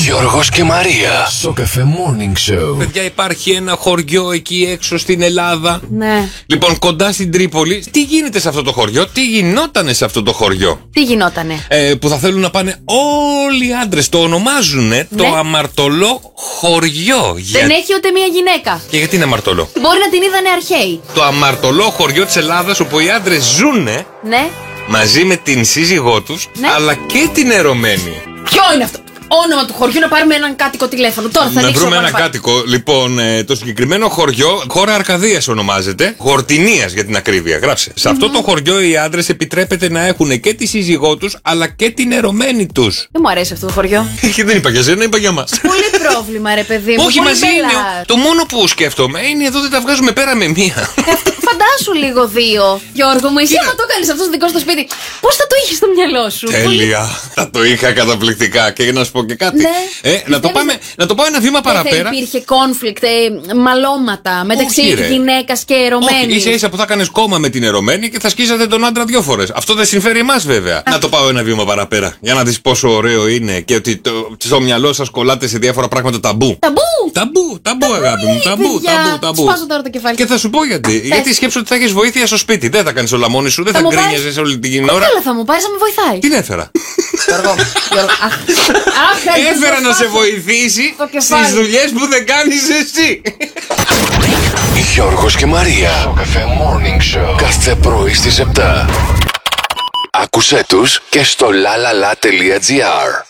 Γιώργος και Μαρία. Σοκαφέ Morning Show. Παιδιά, υπάρχει ένα χωριό εκεί έξω στην Ελλάδα. Ναι. Λοιπόν, κοντά στην Τρίπολη. Τι γίνεται σε αυτό το χωριό, τι γινότανε σε αυτό το χωριό. Τι γινότανε. Που θα θέλουν να πάνε όλοι οι άντρες. Το ονομάζουνε το αμαρτωλό χωριό. Δεν έχει ούτε μία γυναίκα. Και γιατί είναι αμαρτωλό? Μπορεί να την είδανε αρχαίοι. Το αμαρτωλό χωριό της Ελλάδας, όπου οι άντρες ζουνε Ναι. μαζί με την σύζυγό τους, Ναι. αλλά και την ερωμένη. Ποιο είναι αυτό? Όνομα του χωριού, να πάρουμε έναν κάτοικο τηλέφωνο. Τώρα θα Να ανοίξω βρούμε πάνω ένα πάνω. κάτοικο. Λοιπόν, το συγκεκριμένο χωριό, χώρα Αρκαδίας ονομάζεται. Γορτινίας για την ακρίβεια. Γράψε. Σε αυτό το χωριό οι άντρες επιτρέπεται να έχουν και τη σύζυγό τους, αλλά και την ερωμένη τους. Δεν μου αρέσει αυτό το χωριό. Δεν είπα για σένα, είπα για μας. Πολύ πρόβλημα, ρε παιδί μου. Όχι, πολύ μαζί μπελάς. είναι. Το μόνο που σκέφτομαι είναι εδώ δεν τα βγάζουμε πέρα με μία. Φαντάσου λίγο δύο. Γιώργο μου, εσύ άμα το έκανες αυτό στο δικό σου το σπίτι, πώς θα το είχες στο μυαλό σου? Τέλεια. Θα το είχα καταπληκτικά. Και να σου πω και κάτι. Ναι. Να το πάω ένα βήμα παραπέρα. Δεν θα υπήρχε conflict, μαλώματα μεταξύ Όχι, ρε. γυναίκας και ερωμένης. Όχι, ίσα-ίσα που θα κάνεις κόμμα με την ερωμένη και θα σκίζατε τον άντρα 2 φορές. Αυτό δεν συμφέρει εμάς βέβαια. Να το πάω ένα βήμα παραπέρα. Για να δεις πόσο ωραίο είναι και ότι στο μυαλό σας κολλάτε σε διάφορα πράγματα ταμπού. Ταμπού, αγάπη μου. Ταμπού. Σπάσω τώρα το κεφάλι. Και θα σου πω γιατί. Γιατί σκέψου ότι θα έχεις βοήθεια στο σπίτι. Δεν θα κάνεις όλα μόνη σου, δεν θα γκρίνιαζες όλη την ώρα. Καλά θα μου πάρεις να με βοηθάει. Την έφερα. Γιώργο. Έφερα να σε βοηθήσει στις δουλειές που δεν κάνεις εσύ. Γιώργος και Μαρία. Σοκαφέ Morning Show. Κάθε πρωί στις 7. Άκουσέ τους και στο lalala.gr.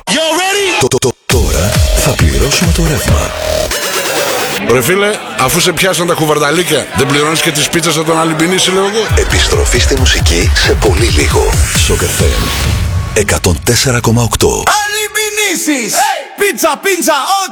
Τώρα θα πληρώσουμε το ρεύμα. Ρε φίλε, αφού σε πιάσαν τα κουβαρδαλίκια, δεν πληρώνεις και τις πίτσες από τον Αλυμπινίση, λέω εγώ. Επιστροφή στη μουσική σε πολύ λίγο. Σοκαφέ 104,8. Αλυμπινίσεις! Πίτσα,